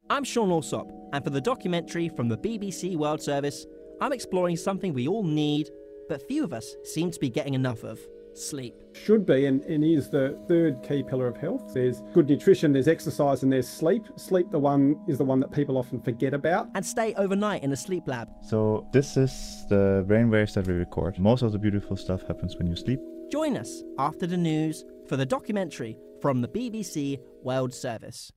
I'm Sean Alsop, and for the documentary from the BBC World Service, I'm exploring something we all need, but few of us seem to be getting enough of: sleep. Should be and is the third key pillar of health. There's good nutrition, there's exercise, and there's sleep. Sleep is the one that people often forget about. And stay overnight in a sleep lab. So this is the brainwaves that we record. Most of the beautiful stuff happens when you sleep. Join us after the news for the documentary from the BBC World Service.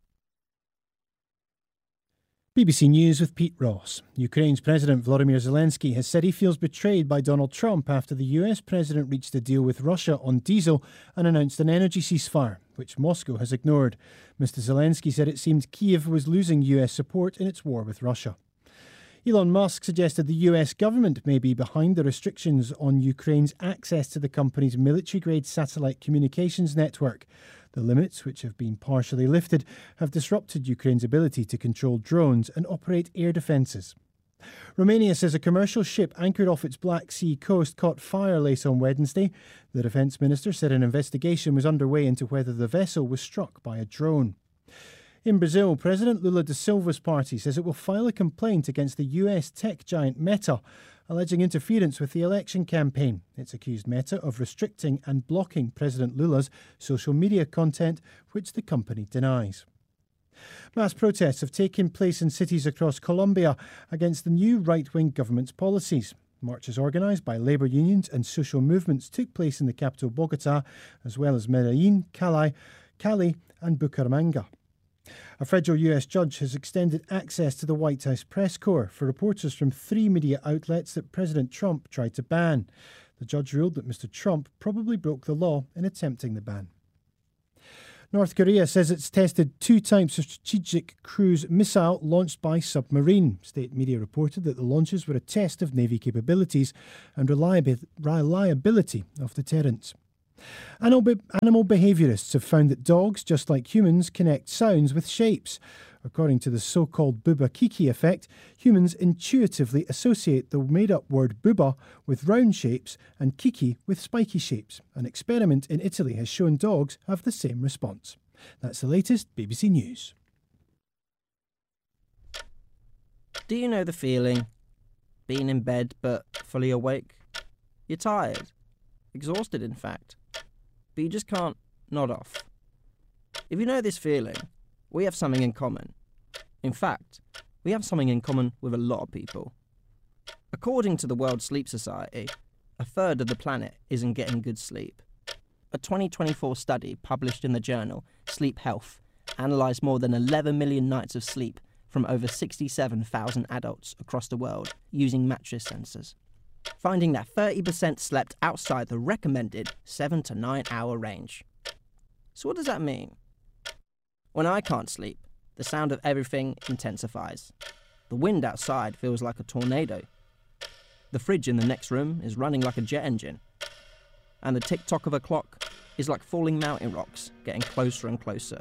BBC News with Pete Ross. Ukraine's President Volodymyr Zelensky has said he feels betrayed by Donald Trump after the US President reached a deal with Russia on diesel and announced an energy ceasefire, which Moscow has ignored. Mr. Zelensky said it seemed Kyiv was losing US support in its war with Russia. Elon Musk suggested the US government may be behind the restrictions on Ukraine's access to the company's military-grade satellite communications network. The limits, which have been partially lifted, have disrupted Ukraine's ability to control drones and operate air defences. Romania says a commercial ship anchored off its Black Sea coast caught fire late on Wednesday. The Defence Minister said an investigation was underway into whether the vessel was struck by a drone. In Brazil, President Lula da Silva's party says it will file a complaint against the US tech giant Meta, alleging interference with the election campaign. It's accused Meta of restricting and blocking President Lula's social media content, which the company denies. Mass protests have taken place in cities across Colombia against the new right-wing government's policies. Marches organised by labour unions and social movements took place in the capital Bogotá, as well as Medellín, Cali and Bucaramanga. A federal US judge has extended access to the White House press corps for reporters from 3 media outlets that President Trump tried to ban. The judge ruled that Mr. Trump probably broke the law in attempting the ban. North Korea says it's tested 2 types of strategic cruise missile launched by submarine. State media reported that the launches were a test of Navy capabilities and reliability of deterrence. Animal behaviourists have found that dogs, just like humans, connect sounds with shapes. According to the so-called Booba Kiki effect, humans intuitively associate the made-up word Booba with round shapes and Kiki with spiky shapes. An experiment in Italy has shown dogs have the same response. That's the latest BBC News. Do you know the feeling? Being in bed but fully awake? You're tired. Exhausted, in fact. But you just can't nod off. If you know this feeling, we have something in common. In fact, we have something in common with a lot of people. According to the World Sleep Society, a third of the planet isn't getting good sleep. A 2024 study published in the journal Sleep Health analysed more than 11 million nights of sleep from over 67,000 adults across the world using mattress sensors, finding that 30% slept outside the recommended 7 to 9 hour range. So what does that mean? When I can't sleep, the sound of everything intensifies. The wind outside feels like a tornado. The fridge in the next room is running like a jet engine. And the tick-tock of a clock is like falling mountain rocks, getting closer and closer.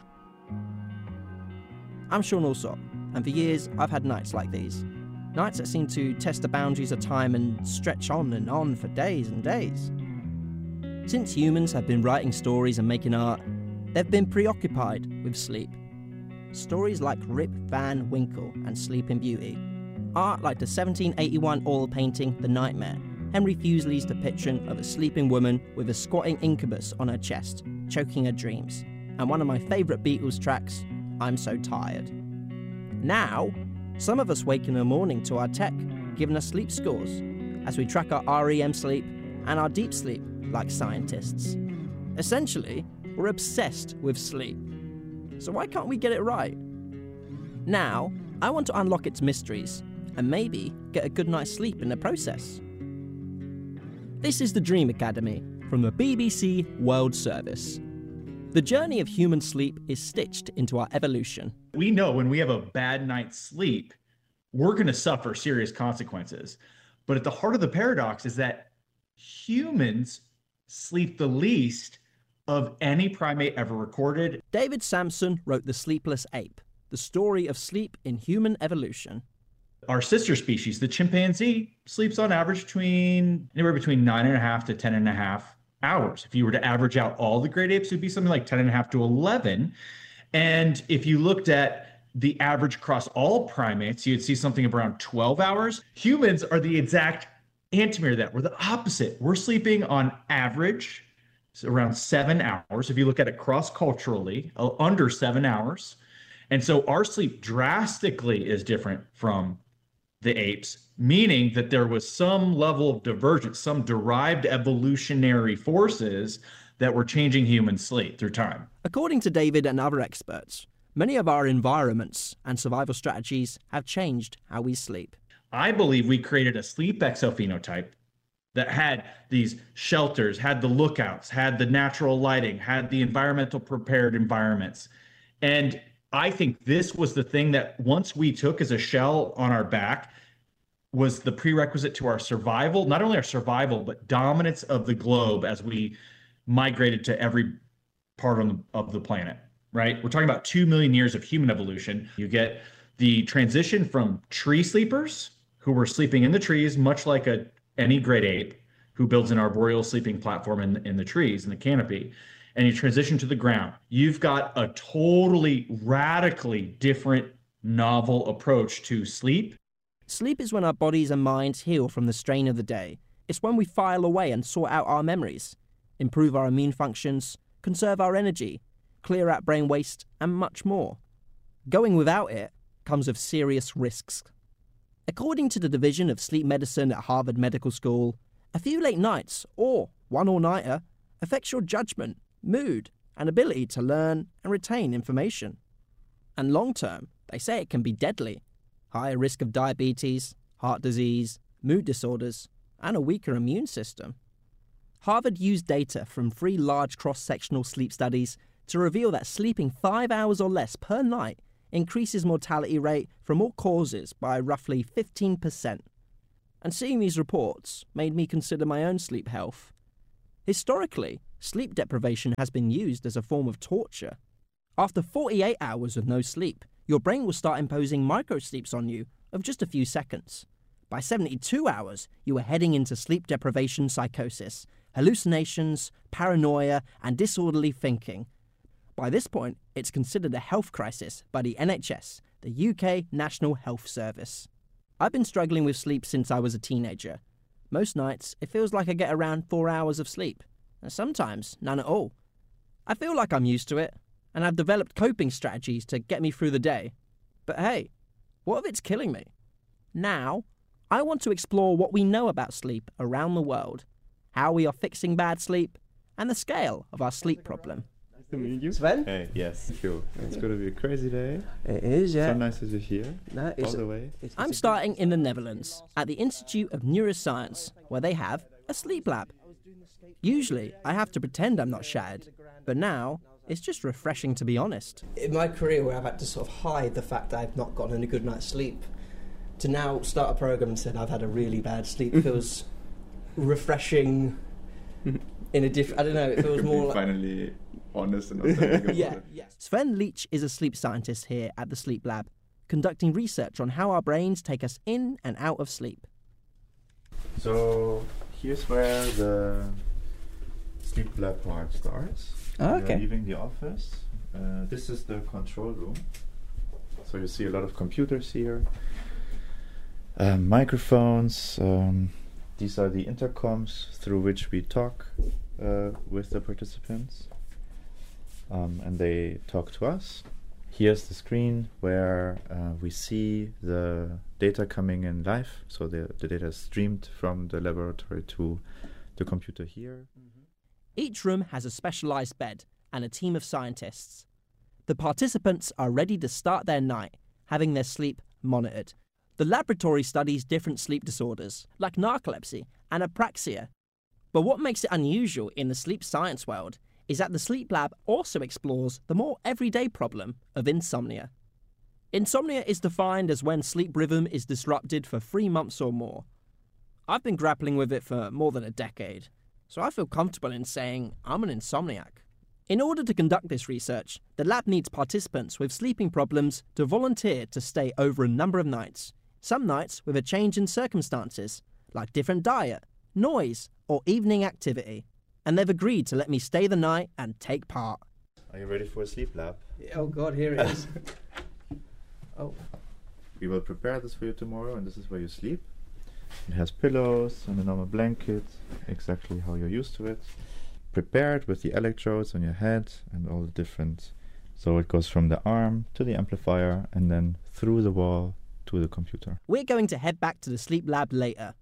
I'm Sean Alsop, and for years I've had nights like these. Nights that seem to test the boundaries of time and stretch on and on for days and days. Since humans have been writing stories and making art, they've been preoccupied with sleep. Stories like Rip Van Winkle and Sleeping Beauty. Art like the 1781 oil painting The Nightmare, Henry Fuseli's depiction of a sleeping woman with a squatting incubus on her chest, choking her dreams. And one of my favourite Beatles tracks, I'm So Tired. Now, some of us wake in the morning to our tech, giving us sleep scores, as we track our REM sleep and our deep sleep like scientists. Essentially, we're obsessed with sleep. So why can't we get it right? Now, I want to unlock its mysteries, and maybe get a good night's sleep in the process. This is the Dream Academy from the BBC World Service. The journey of human sleep is stitched into our evolution. We know when we have a bad night's sleep, we're going to suffer serious consequences. But at the heart of the paradox is that humans sleep the least of any primate ever recorded. David Sampson wrote The Sleepless Ape, the story of sleep in human evolution. Our sister species, the chimpanzee, sleeps on average anywhere between 9.5 to 10.5 hours. If you were to average out all the great apes, it would be something like 10.5 to 11. And if you looked at the average across all primates, you'd see something around 12 hours. Humans are the exact antimatter of that. We're the opposite. We're sleeping on average around 7 hours. If you look at it cross-culturally, under 7 hours. And so our sleep drastically is different from the apes, meaning that there was some level of divergence, some derived evolutionary forces that were changing human sleep through time. According to David and other experts, many of our environments and survival strategies have changed how we sleep. I believe we created a sleep exophenotype that had these shelters, had the lookouts, had the natural lighting, had the environmental prepared environments. And I think this was the thing that once we took as a shell on our back was the prerequisite to our survival, not only our survival, but dominance of the globe as we migrated to every part of the planet, right? We're talking about 2 million years of human evolution. You get the transition from tree sleepers who were sleeping in the trees, much like any great ape who builds an arboreal sleeping platform in the trees, in the canopy, and you transition to the ground. You've got a totally radically different novel approach to sleep. Sleep is when our bodies and minds heal from the strain of the day. It's when we file away and sort out our memories, improve our immune functions, conserve our energy, clear out brain waste, and much more. Going without it comes with serious risks. According to the Division of Sleep Medicine at Harvard Medical School, a few late nights, or one all-nighter, affects your judgment, mood, and ability to learn and retain information. And long-term, they say it can be deadly. Higher risk of diabetes, heart disease, mood disorders, and a weaker immune system. Harvard used data from 3 large cross-sectional sleep studies to reveal that sleeping 5 hours or less per night increases mortality rate from all causes by roughly 15%. And seeing these reports made me consider my own sleep health. Historically, sleep deprivation has been used as a form of torture. After 48 hours of no sleep, your brain will start imposing microsleeps on you of just a few seconds. By 72 hours, you are heading into sleep deprivation psychosis, hallucinations, paranoia, and disorderly thinking. By this point, it's considered a health crisis by the NHS, the UK National Health Service. I've been struggling with sleep since I was a teenager. Most nights, it feels like I get around 4 hours of sleep, and sometimes none at all. I feel like I'm used to it, and I've developed coping strategies to get me through the day. But hey, what if it's killing me? Now, I want to explore what we know about sleep around the world, how we are fixing bad sleep, and the scale of our sleep problem. Nice to meet you. Sven? Hey, yes, thank you. It's going to be a crazy day. It is, yeah. So nice to be here, No, all the way. I'm starting in the Netherlands, at the Institute of Neuroscience, where they have a sleep lab. Usually, I have to pretend I'm not shattered, but now, it's just refreshing to be honest. In my career where I've had to sort of hide the fact that I've not gotten a good night's sleep, to now start a program and say I've had a really bad sleep feels refreshing in a different, I don't know, it feels more like... Finally honest and authentic about Yeah, it. yeah. Sven Leach is a sleep scientist here at the Sleep Lab, conducting research on how our brains take us in and out of sleep. So here's where the sleep lab part starts. Oh, We are okay. leaving the office. This is the control room. So you see a lot of computers here, microphones. These are the intercoms through which we talk with the participants, and they talk to us. Here's the screen where we see the data coming in live. So the data is streamed from the laboratory to the computer here. Each room has a specialised bed and a team of scientists. The participants are ready to start their night, having their sleep monitored. The laboratory studies different sleep disorders, like narcolepsy and apraxia. But what makes it unusual in the sleep science world is that the Sleep Lab also explores the more everyday problem of insomnia. Insomnia is defined as when sleep rhythm is disrupted for 3 months or more. I've been grappling with it for more than a decade, so I feel comfortable in saying I'm an insomniac. In order to conduct this research, the lab needs participants with sleeping problems to volunteer to stay over a number of nights, some nights with a change in circumstances, like different diet, noise, or evening activity. And they've agreed to let me stay the night and take part. Are you ready for a sleep lab? Oh God, here it is. Oh. We will prepare this for you tomorrow, and this is where you sleep. It has pillows and a normal blanket, exactly how you're used to it. Prepared with the electrodes on your head and all the different... So it goes from the arm to the amplifier and then through the wall to the computer. We're going to head back to the sleep lab later.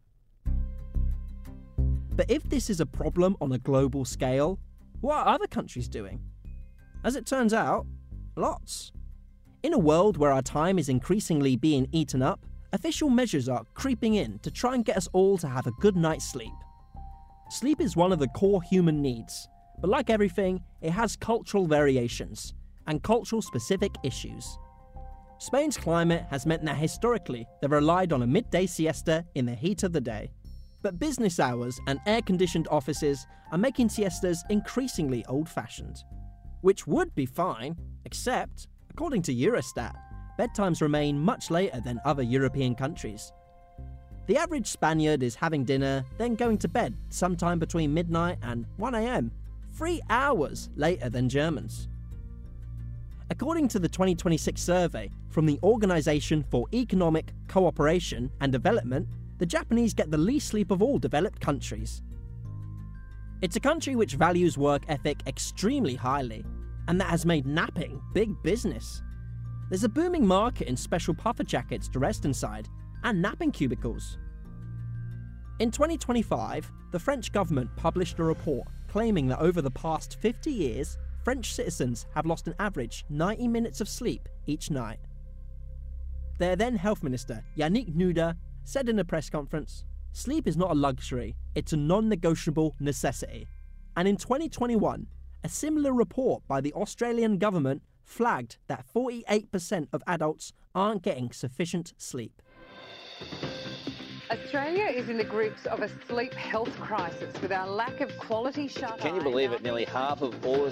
But if this is a problem on a global scale, what are other countries doing? As it turns out, lots. In a world where our time is increasingly being eaten up, official measures are creeping in to try and get us all to have a good night's sleep. Sleep is one of the core human needs, but like everything, it has cultural variations and cultural specific issues. Spain's climate has meant that historically they've relied on a midday siesta in the heat of the day. But business hours and air-conditioned offices are making siestas increasingly old-fashioned. Which would be fine, except, according to Eurostat, bedtimes remain much later than other European countries. The average Spaniard is having dinner, then going to bed sometime between midnight and 1 a.m, 3 hours later than Germans. According to the 2026 survey from the Organization for Economic Cooperation and Development, the Japanese get the least sleep of all developed countries. It's a country which values work ethic extremely highly, and that has made napping big business. There's a booming market in special puffer jackets to rest inside, and napping cubicles. In 2025, the French government published a report claiming that over the past 50 years, French citizens have lost an average 90 minutes of sleep each night. Their then Health Minister, Yannick Nouda, said in a press conference, "Sleep is not a luxury, it's a non-negotiable necessity." And in 2021, a similar report by the Australian government flagged that 48% of adults aren't getting sufficient sleep. Australia is in the grips of a sleep health crisis with our lack of quality shut-eye. Can you believe it? Nearly half of all